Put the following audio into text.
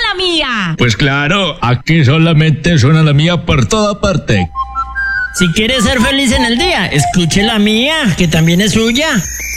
la mía. Pues claro, aquí solamente suena la mía por toda parte. Si quiere ser feliz en el día, escuche la mía, que también es suya.